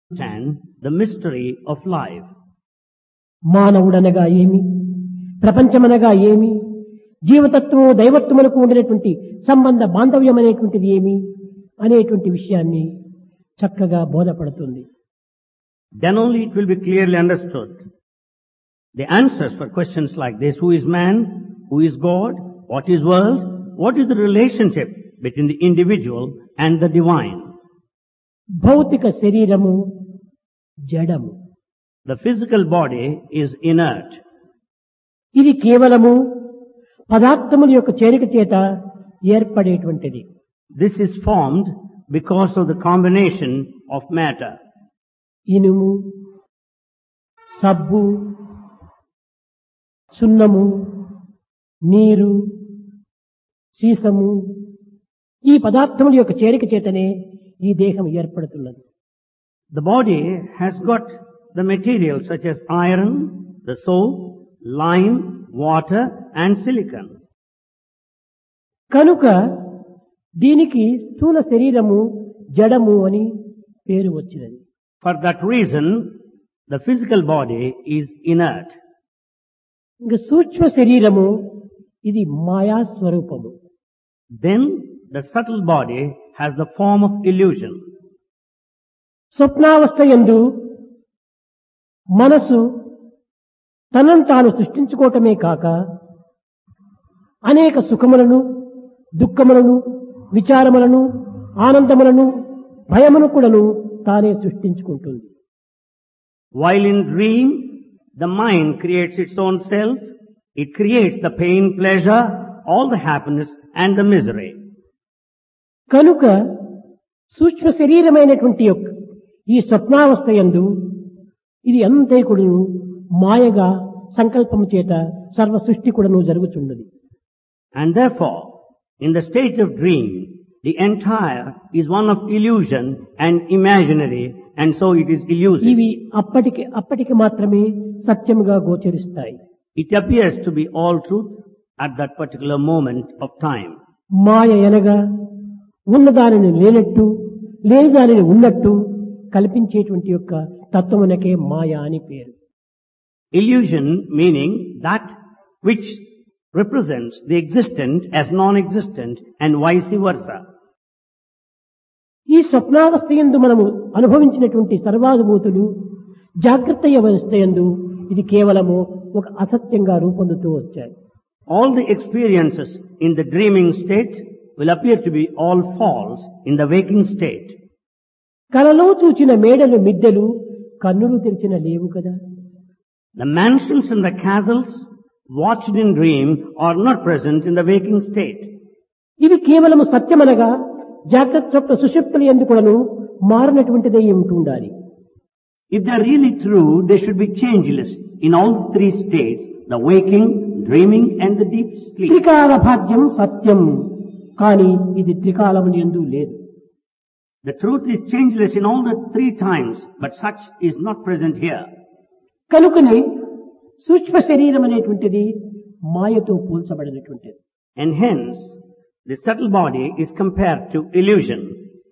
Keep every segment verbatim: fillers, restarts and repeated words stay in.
understand the mystery of life. మానవుడనగా ఏమి, ప్రపంచమనగా ఏమి, జీవతత్వము దైవత్వములకు ఉండినటువంటి సంబంధ బాంధవ్యం అనేటువంటిది ఏమి అనేటువంటి విషయాన్ని చక్కగా బోధపడుతుంది. Then only it will be clearly understood. The answers for questions like this: who is man, who is God, what is world, what is the relationship between the individual and the divine. భౌతిక శరీరము జడము. The physical body is inert. ఇది కేవలము పదార్థముల యొక్క చేరిక చేత ఏర్పడేటువంటిది. This is formed because of the combination of matter. ఇనుము, సబ్బు, సున్నము, నీరు, సీసము, ఈ పదార్థముల యొక్క చేరిక చేతనే ఈ దేహం ఏర్పడుతున్నది. The body has got the materials such as iron, the soap, lime, water and silicon. కనుక దీనికి స్థూల శరీరము జడము అని పేరు వచ్చినది. For that reason, the physical body is inert. ఇంక సూక్ష్మ శరీరము ఇది మాయా స్వరూపము. Then the subtle body has the form of illusion. స్వప్నావస్థ యందు మనసు తనను తాను సృష్టించుకోవటమే కాక అనేక సుఖములను, దుఃఖములను, విచారములను, ఆనందములను, భయమును కూడాను తానే సృష్టించుకుంటుంది. While in dream, the mind creates its own self. It creates the pain, pleasure, all the happiness and the misery. కనుక సూక్ష్మ శరీరమైనటువంటి యొక్క ఈ స్వప్నావస్థ యందు ఇది అంతే కూడాను మాయగా సంకల్పము చేత సర్వ సృష్టి కూడాను జరుగుతున్నది. And therefore, in the state of dream, the entire is one of illusion and imaginary, and so it is illusive. ఇవి అప్పటికి అప్పటికి మాత్రమే సత్యముగా గోచరిస్తాయి. It appears to be all truth at that particular moment of time. మాయ అనగా ఉన్నదానిని లేనట్టు, లేని దానిని ఉన్నట్టు కల్పించేటువంటి యొక్క తత్వమునకే మాయ అని పేరు. Illusion meaning that which represents the existent as non-existent and vice versa. ఈ స్వప్నావస్థ యందు మనము అనుభవించినటువంటి సర్వానుభూతులు జాగ్రత్త అవస్థ యందు ఇది కేవలము ఒక అసత్యంగా రూపొందుతూ వచ్చాయి. All the experiences in the dreaming state will appear to be all false in the waking state. కలలో చూచిన మేడలు మిద్దెలు కన్నులు తెరిచిన లేవు కదా. The mansions and the castles watched in dream are not present in the waking state. ఇవి కేవలము సత్యమనగా జాగ్రత్త స్వప్న సుషుప్తులు యందు కూడాను మారినటువంటిదే ఉంటుండాలి. If they are really true, they should be changeless in all the three states: the waking, dreaming and the deep sleep. త్రికాల భాగ్యం సత్యం, కానీ ఇది త్రికాలము యందు లేదు. The truth is changeless in all the three times, but such is not present here. కనుకనే సూక్ష్మ శరీరం అనేటువంటిది మాయతో పోల్చబడినటువంటిది. And hence, the subtle body is compared to illusion.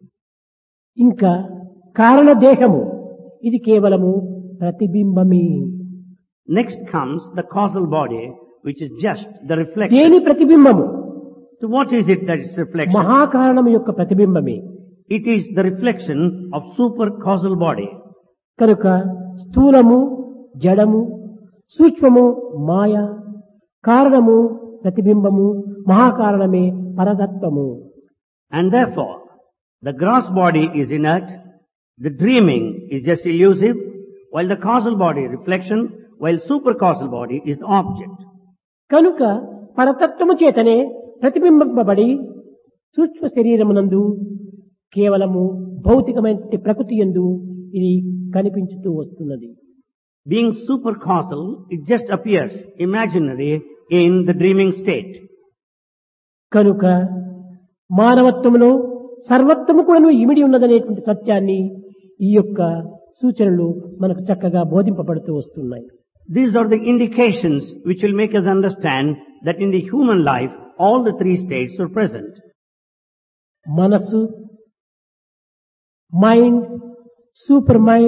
ఇంకా కారణ దేహము ఇది కేవలము ప్రతిబింబమే. Next comes the causal body, which is just the reflection. దేని ప్రతిబింబము? So what is it that is reflection? మహాకారణము యొక్క ప్రతిబింబమే. It is the reflection of super causal body. కనుక స్థూలము జడము, సూక్ష్మము మాయ, కారణము ప్రతిబింబము, మహాకారణమే పరతత్వము. And therefore, the gross body is inert, the dreaming is just illusive, while the causal body reflection, while super causal body is the object. కనుక పరతత్వము చేతనే ప్రతిబింబబడి సూక్ష్మ శరీరమునందు కేవలము భౌతికమైన ప్రకృతి యందు ఇది కనిపించుతూ వస్తున్నది. Being super causal, it just appears imaginary in the dreaming state. కనుక మానవత్వములో సర్వత్వము కూడా ఇమిడి ఉన్నదనేటువంటి సత్యాన్ని ఈ యొక్క సూచనలు మనకు చక్కగా బోధింపబడుతూ వస్తున్నాయి. These are the indications which will make us understand that in the human life all the three states are present. మనసు, మైండ్, సూపర్ మైండ్